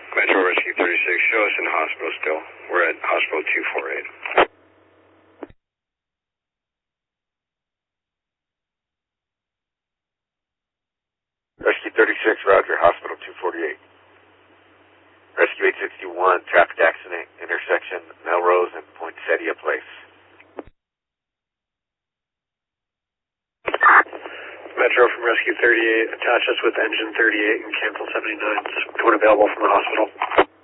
Metro Rescue 36, show us in the hospital still. We're at hospital 248. Rescue 36, Roger, hospital 248. Rescue 861, traffic accident, intersection Melrose and Poinsettia Place. Metro from Rescue 38, attach us with engine 38 and cancel 79. Anyone available from the hospital?